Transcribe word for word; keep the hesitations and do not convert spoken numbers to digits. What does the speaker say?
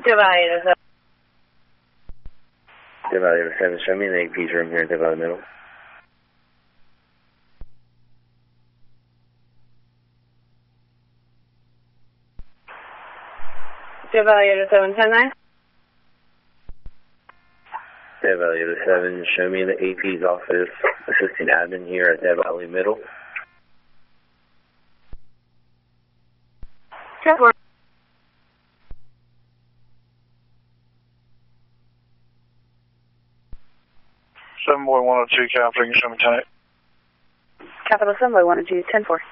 Dev Valley eight oh seven. Dev Valley eight oh seven, show me the A P's room here in Dev Valley Middle. Dev Valley eight oh seven, ten nine. Dev Valley eight oh seven, show me the A P's office, assistant admin here at Dev Valley Middle. ten four. seven boy one oh two, Capital, you can show me ten eight. Capital seven boy one oh two, ten four.